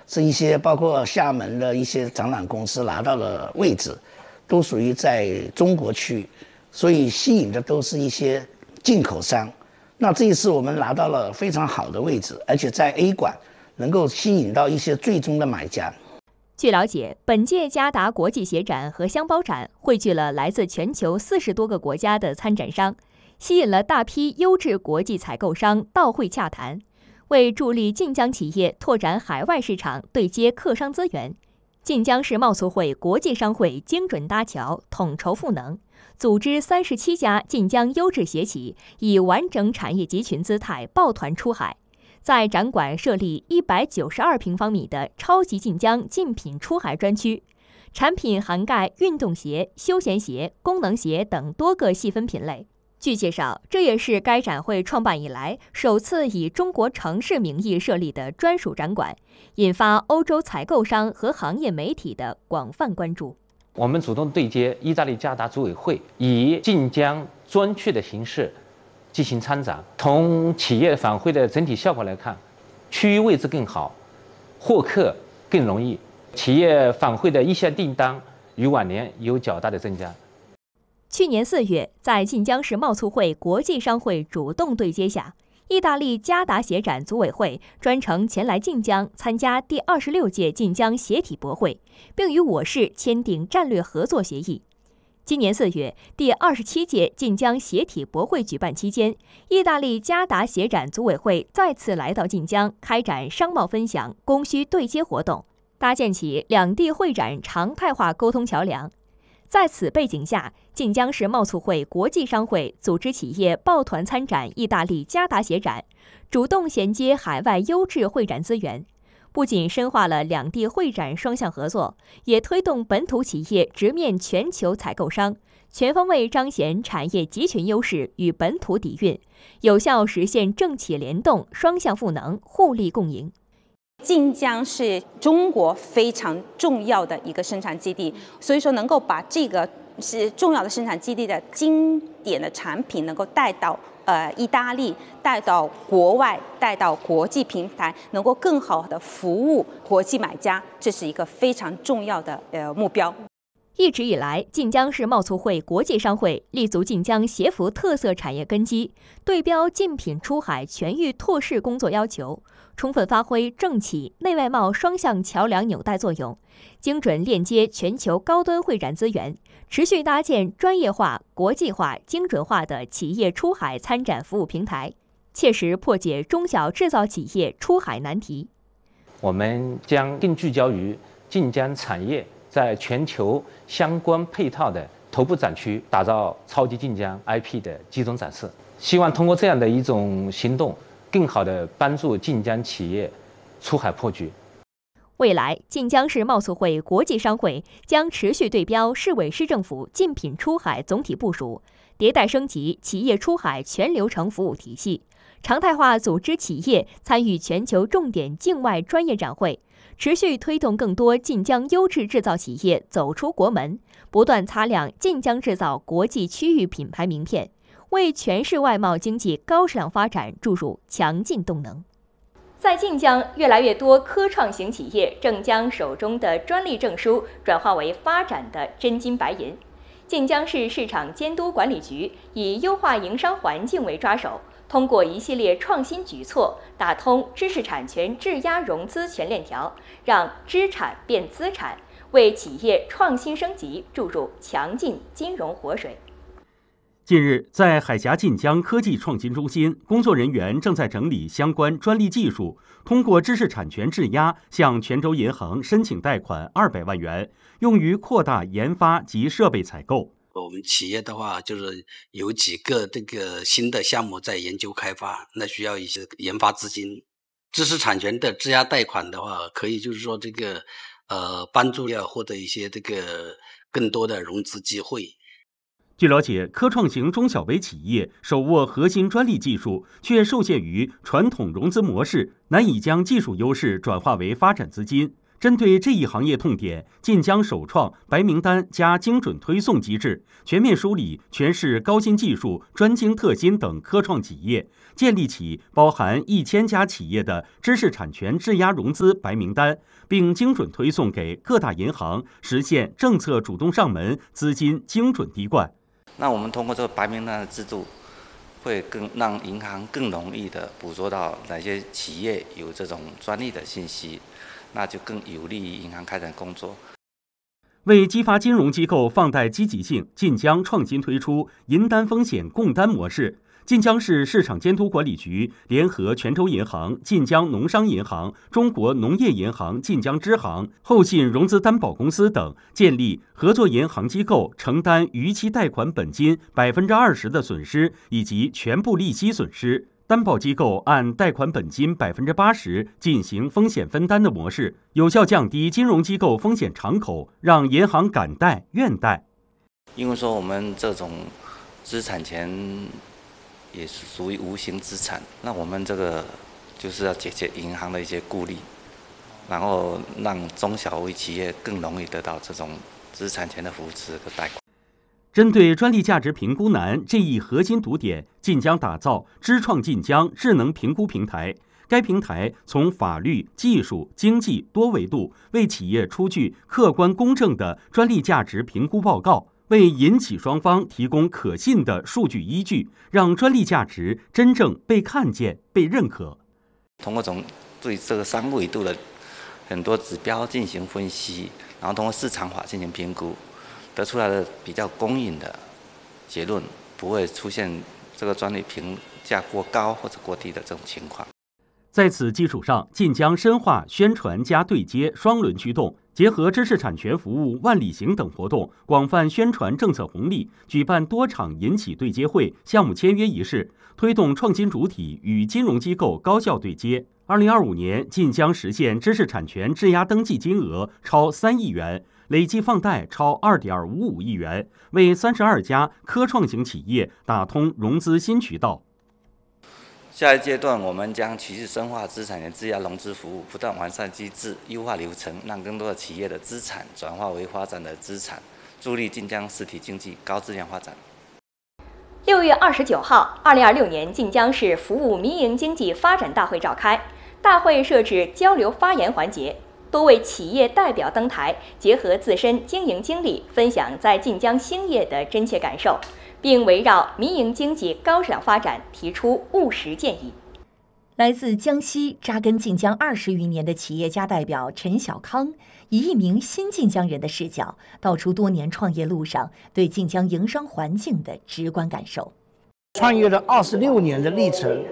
是一些包括厦门的一些展览公司拿到了位置，都属于在中国区，所以吸引的都是一些进口商。那这一次我们拿到了非常好的位置，而且在 A 馆能够吸引到一些最终的买家。 据了解，本届嘉达国际鞋展和箱包展汇聚了来自全球40多个国家的参展商，吸引了大批优质国际采购商到会洽谈。为助力晋江企业拓展海外市场，对接客商资源，晋江市贸促会国际商会精准搭桥，统筹赋能，组织37家晋江优质鞋企以完整产业集群姿态抱团出海，在展馆设立192平方米的超级晋江竞品出海专区，产品涵盖运动鞋、休闲鞋、功能鞋等多个细分品类。据介绍，这也是该展会创办以来首次以中国城市名义设立的专属展馆，引发欧洲采购商和行业媒体的广泛关注。 我们主动对接意大利嘉达组委会，以晋江专区的形式进行参展。从企业返回的整体效果来看，区域位置更好，获客更容易，企业返回的一线订单与往年有较大的增加。 去年4月，在晋江市贸促会国际商会主动对接下，意大利嘉达鞋展组委会专程前来晋江参加第26届晋江鞋体博会，并与我市签订战略合作协议。今年4月，第27届晋江鞋体博会举办期间，意大利嘉达鞋展组委会再次来到晋江，开展商贸分享、供需对接活动，搭建起两地会展常态化沟通桥梁。在此背景下，晋江市贸促会国际商会组织企业抱团参展意大利嘉达鞋展，主动衔接海外优质会展资源，不仅深化了两地会展双向合作，也推动本土企业直面全球采购商，全方位彰显产业集群优势与本土底蕴，有效实现政企联动、双向赋能、互利共赢。 晋江是中国非常重要的一个生产基地，所以说能够把这个是重要的生产基地的经典的产品能够带到意大利，带到国外，带到国际平台，能够更好的服务国际买家，这是一个非常重要的目标。 一直以来，晋江市贸促会国际商会立足晋江鞋服特色产业根基，对标竞品出海全域拓市工作要求，充分发挥政企内外贸双向桥梁纽带作用，精准链接全球高端会展资源，持续搭建专业化、国际化、精准化的企业出海参展服务平台，切实破解中小制造企业出海难题。 我们将更聚焦于晋江产业在全球相关配套的头部展区，打造超级晋江 IP 的集中展示。希望通过这样的一种行动，更好地帮助晋江企业出海破局。 未来，晋江市贸促会国际商会将持续对标市委市政府竞品出海总体部署，迭代升级企业出海全流程服务体系，常态化组织企业参与全球重点境外专业展会，持续推动更多晋江优质制造企业走出国门，不断擦亮晋江制造国际区域品牌名片，为全市外贸经济高质量发展注入强劲动能。在晋江，越来越多科创型企业正将手中的专利证书转化为发展的真金白银。晋江市市场监督管理局以优化营商环境为抓手，通过一系列创新举措，打通知识产权质押融资全链条，让知产变资产，为企业创新升级注入强劲金融活水。 近日，在海峡晋江科技创新中心，工作人员正在整理相关专利技术，通过知识产权质押向泉州银行申请贷款200万元，用于扩大研发及设备采购。 我们企业的话，就是有几个这个新的项目在研究开发，那需要一些研发资金。知识产权的质押贷款的话，可以就是说这个帮助要获得一些这个更多的融资机会。 据了解，科创型中小微企业手握核心专利技术，却受限于传统融资模式，难以将技术优势转化为发展资金。 针对这一行业痛点，晋江首创白名单加精准推送机制，全面梳理全市高新技术、专精特新等科创企业，建立起包含1000家企业的知识产权质押融资白名单，并精准推送给各大银行，实现政策主动上门、资金精准滴灌。 那我们通过这个白名单的制度，会让银行更容易地捕捉到哪些企业有这种专利的信息，那就更有利于银行开展工作。 为激发金融机构放贷积极性，晋江创新推出银担风险共担模式。晋江市市场监督管理局联合泉州银行、晋江农商银行、中国农业银行晋江支行、厚信融资担保公司等，建立合作银行机构承担逾期贷款本金20%的损失以及全部利息损失，担保机构按贷款本金80%进行风险分担的模式，有效降低金融机构风险敞口，让银行敢贷愿贷。 因为说我们这种知识产权也是属于无形资产，那我们这个就是要解决银行的一些顾虑，然后让中小微企业更容易得到这种知识产权的扶持和贷款。 针对专利价值评估难这一核心读点，晋江打造知创晋江智能评估平台。该平台从法律、技术、经济多维度为企业出具客观公正的专利价值评估报告，为银企双方提供可信的数据依据，让专利价值真正被看见、被认可。 通过对这个3维度的很多指标进行分析，然后通过市场法进行评估，得出来的比较公允的结论，不会出现这个专利评价过高或者过低的这种情况。 在此基础上，晋江深化宣传加对接双轮驱动，结合知识产权服务万里行等活动，广泛宣传政策红利，举办多场银企对接会、项目签约仪式，推动创新主体与金融机构高效对接。2025年，晋江实现知识产权质押登记金额超3亿元，累计放贷超2.55亿元，为32家科创型企业打通融资新渠道。 下一阶段，我们将持续深化资产权质押融资服务，不断完善机制、优化流程，让更多的企业的资产转化为发展的资产，助力晋江实体经济高质量发展。 6月29号，2026年晋江市服务民营经济发展大会召开，大会设置交流发言环节，多位企业代表登台，结合自身经营经历，分享在晋江兴业的真切感受，并围绕民营经济高质量发展提出务实建议。来自江西扎根晋江20余年的企业家代表陈小康，以一名新晋江人的视角，道出多年创业路上对晋江营商环境的直观感受。 创业的26年的历程，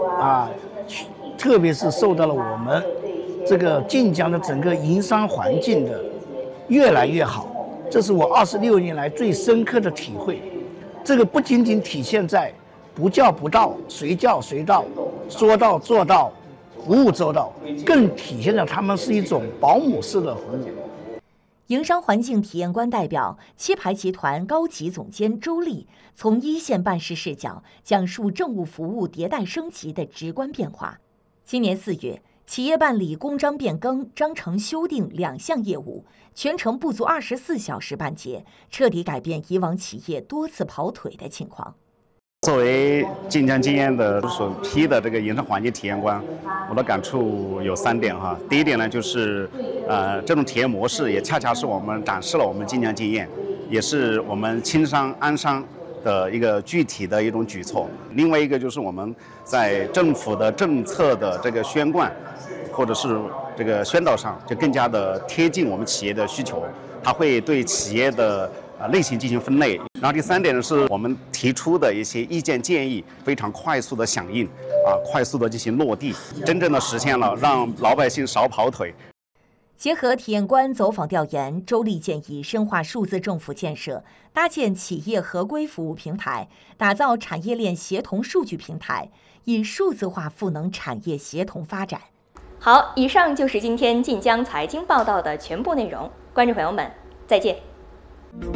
特别是受到了我们这个晋江的整个营商环境的越来越好，这是我26年来最深刻的体会。这个不仅仅体现在不叫不到，随叫随到，说到做到，服务周到，更体现了他们是一种保姆式的服务。 营商环境体验官代表七牌集团高级总监周丽，从一线办事视角讲述政务服务迭代升级的直观变化。今年4月，企业办理公章变更、章程修订2项业务，全程不足24小时办结，彻底改变以往企业多次跑腿的情况。 作为晋江经验的首批的这个营商环境体验官，我的感触有3点哈。第一点呢，就是这种体验模式也恰恰是我们展示了我们晋江经验，也是我们轻商安商的一个具体的一种举措。另外一个就是我们在政府的政策的这个宣贯或者是这个宣导上，就更加的贴近我们企业的需求，它会对企业的类型进行分类。然后第3点呢，是我们提出的一些意见建议非常快速的响应，快速的进行落地，真正的实现了让老百姓少跑腿。 结合体验官走访调研，周丽建议深化数字政府建设，搭建企业合规服务平台，打造产业链协同数据平台，以数字化赋能产业协同发展。好，以上就是今天晋江财经报道的全部内容，观众朋友们，再见。